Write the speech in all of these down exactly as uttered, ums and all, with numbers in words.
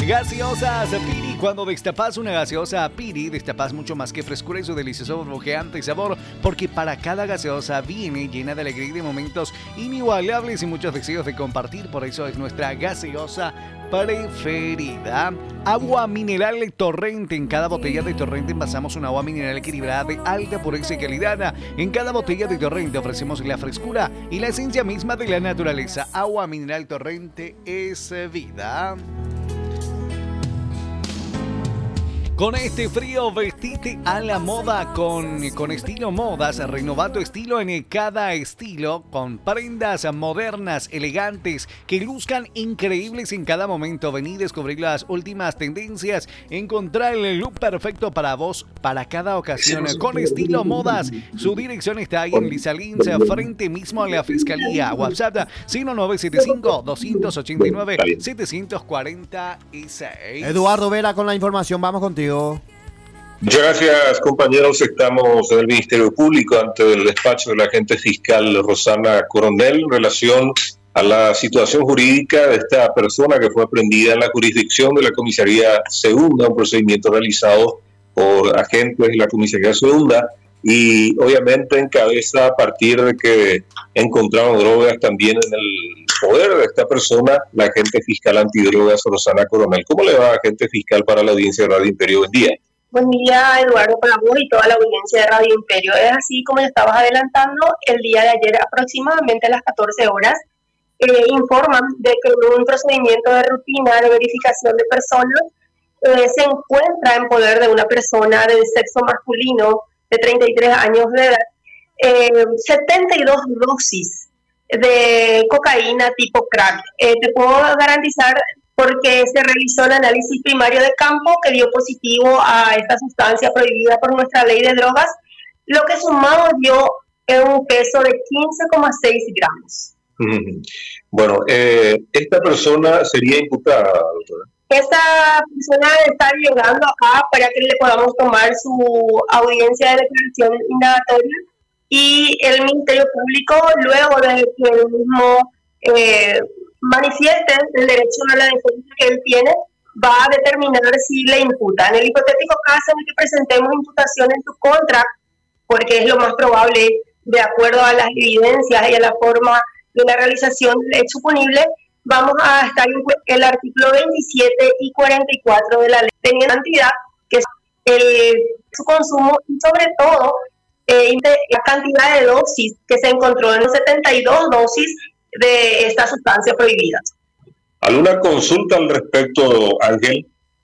Gaseosas Piri. Cuando destapas una gaseosa Piri, destapas mucho más que frescura y su delicioso burbujeante sabor, porque para cada gaseosa viene llena de alegría y de momentos inigualables y muchos deseos de compartir. Por eso es nuestra gaseosa preferida. Agua mineral Torrente. En cada botella de Torrente envasamos un agua mineral equilibrada de alta pureza y calidad. En cada botella de Torrente ofrecemos la frescura y la esencia misma de la naturaleza. Agua mineral Torrente es vida. Con este frío, vestite a la moda con, con estilo modas. Renová tu estilo en cada estilo con prendas modernas, elegantes, que luzcan increíbles en cada momento. Vení a descubrir las últimas tendencias. Encontrar el look perfecto para vos, para cada ocasión. Con estilo modas. Su dirección está ahí en Lisalins, frente mismo a la Fiscalía. WhatsApp cero nueve siete cinco, dos ocho nueve, siete cuatro seis. Eduardo Vera con la información. Vamos contigo. Muchas gracias, compañeros. Estamos en el Ministerio Público ante el despacho de la agente fiscal Rosana Coronel en relación a la situación jurídica de esta persona que fue aprendida en la jurisdicción de la Comisaría Segunda, un procedimiento realizado por agentes de la Comisaría Segunda, y obviamente encabeza a partir de que encontraron drogas también en el poder de esta persona, la agente fiscal antidrogas Rosana Coronel. ¿Cómo le va, agente fiscal, para la audiencia de Radio Imperio? Buen día. Buen día, Eduardo, para vos y toda la audiencia de Radio Imperio. Es así como ya estabas adelantando, el día de ayer, aproximadamente a las catorce horas, eh, informan de que un procedimiento de rutina de verificación de personas eh, se encuentra en poder de una persona de sexo masculino de treinta y tres años de edad, eh, setenta y dos dosis de cocaína tipo crack. Eh, te puedo garantizar, porque se realizó el análisis primario de campo que dio positivo a esta sustancia prohibida por nuestra ley de drogas, lo que sumado dio un peso de quince coma seis gramos. Bueno, eh, esta persona sería imputada, doctora. Esta persona está llegando acá para que le podamos tomar su audiencia de declaración indagatoria, y el Ministerio Público, luego de que el mismo eh, manifieste el derecho a la defensa que él tiene, va a determinar si le imputa. En el hipotético caso en el que presentemos imputación en su contra, porque es lo más probable de acuerdo a las evidencias y a la forma de la realización del hecho punible, vamos a estar en el artículo veintisiete y cuarenta y cuatro de la ley, teniendo cantidad que es el, su consumo y sobre todo eh, la cantidad de dosis que se encontró en setenta y dos dosis de esta sustancia prohibida. ¿Alguna consulta al respecto, Ángel?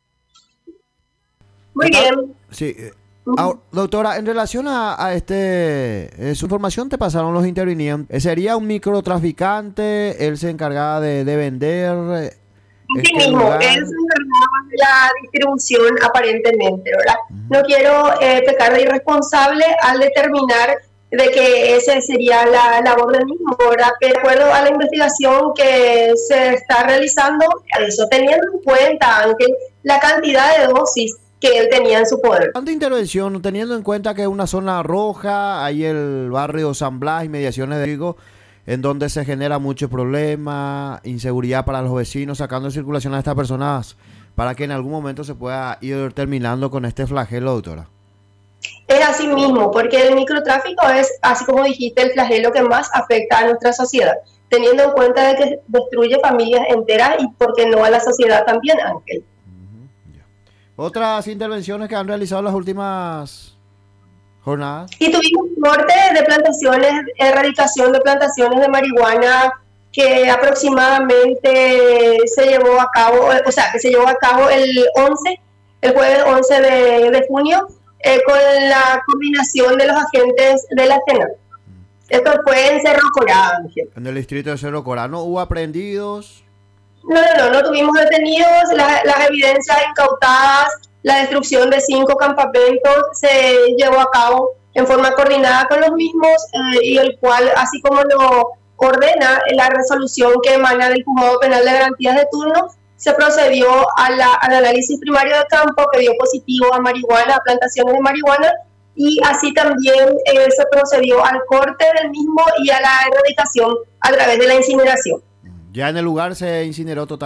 Muy bien. Sí. Ahora, doctora, en relación a, a este, eh, su información te pasaron los intervinientes. ¿Sería un microtraficante? ¿Él se encargaba de, de vender? Sí mismo, lugar? Él se encargaba de la distribución aparentemente, ¿verdad? Uh-huh. No quiero eh, pecar de irresponsable al determinar de que esa sería la labor del mismo, ¿verdad? Pero de acuerdo a la investigación que se está realizando, eso teniendo en cuenta, Ángel, la cantidad de dosis que él tenía en su poder. ¿Cuánta intervención, teniendo en cuenta que es una zona roja, hay el barrio San Blas y mediaciones de Vigo, en donde se genera mucho problema, inseguridad para los vecinos, sacando de circulación a estas personas para que en algún momento se pueda ir terminando con este flagelo, doctora? Es así mismo, porque el microtráfico es, así como dijiste, el flagelo que más afecta a nuestra sociedad, teniendo en cuenta de que destruye familias enteras y, ¿por qué no, a la sociedad también, Ángel? Uh-huh, yeah. ¿Otras intervenciones que han realizado en las últimas jornadas? Y tuvimos corte de plantaciones, erradicación de plantaciones de marihuana, que aproximadamente se llevó a cabo, o sea, que se llevó a cabo el once, el jueves once de, de junio, Eh, con la coordinación de los agentes de la SENA. Esto fue en Cerro Corá, Ángel. En el distrito de Cerro Corá. ¿No hubo aprehendidos? No, no, no, no tuvimos detenidos. La, las evidencias incautadas, la destrucción de cinco campamentos se llevó a cabo en forma coordinada con los mismos, eh, y el cual, así como lo ordena la resolución que emana del Juzgado Penal de Garantías de Turno, se procedió a la, al análisis primario de campo que dio positivo a marihuana, a plantaciones de marihuana, y así también eh, se procedió al corte del mismo y a la erradicación a través de la incineración. Ya en el lugar se incineró totalmente.